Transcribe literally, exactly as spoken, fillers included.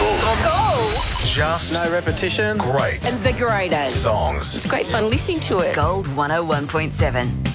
Gold. Just No repetition. great Invigorating. songs. It's great fun listening to it. Gold one oh one point seven.